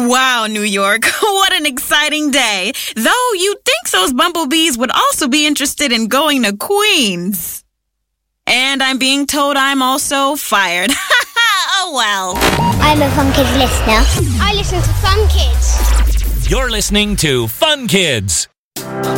Wow, New York, what an exciting day. Though you'd think those bumblebees would also be interested in going to Queens. And I'm being told I'm also fired. Oh, well. I'm a Fun Kids listener. I listen to Fun Kids. You're listening to Fun Kids.